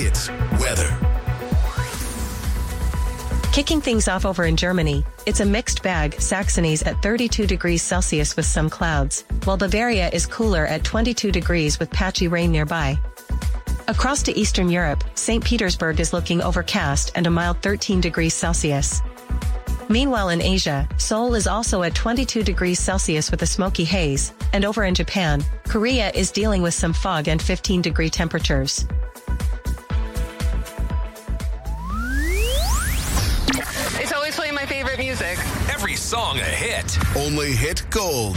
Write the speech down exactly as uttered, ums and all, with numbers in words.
It's weather. Kicking things off over in Germany, it's a mixed bag. Saxony's at thirty-two degrees Celsius with some clouds, while Bavaria is cooler at twenty-two degrees with patchy rain nearby. Across to Eastern Europe, Saint Petersburg is looking overcast and a mild thirteen degrees Celsius. Meanwhile in Asia, Seoul is also at twenty-two degrees Celsius with a smoky haze, and over in Japan, Korea is dealing with some fog and fifteen degree temperatures. It's always playing my favorite music. Every song a hit. Only Hit Gold.